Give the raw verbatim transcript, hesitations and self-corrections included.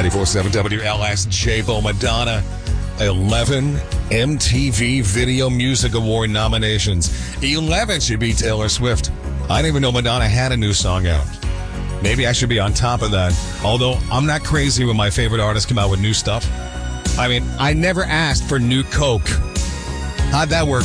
ninety-four point seven W L S J-Bo. Madonna, eleven M T V Video Music Award nominations. eleven should be Taylor Swift. I didn't even know Madonna had a new song out. Maybe I should be on top of that. Although I'm not crazy when my favorite artists come out with new stuff. I mean, I never asked for new Coke. How'd that work